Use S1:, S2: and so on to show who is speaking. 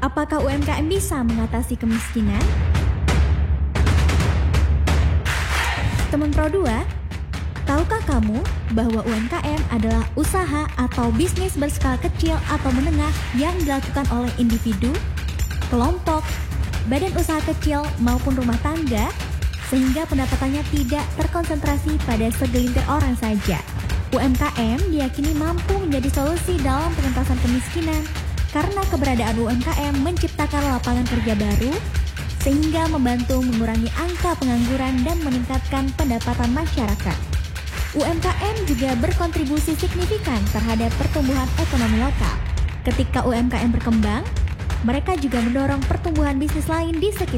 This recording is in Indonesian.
S1: Apakah UMKM bisa mengatasi kemiskinan? Teman Pro 2, tahukah kamu bahwa UMKM adalah usaha atau bisnis berskala kecil atau menengah yang dilakukan oleh individu, kelompok, badan usaha kecil maupun rumah tangga, sehingga pendapatannya tidak terkonsentrasi pada segelintir orang saja. UMKM diyakini mampu menjadi solusi dalam pengentasan kemiskinan karena keberadaan UMKM menciptakan lapangan kerja baru, sehingga membantu mengurangi angka pengangguran dan meningkatkan pendapatan masyarakat. UMKM juga berkontribusi signifikan terhadap pertumbuhan ekonomi lokal. Ketika UMKM berkembang, mereka juga mendorong pertumbuhan bisnis lain di sekitar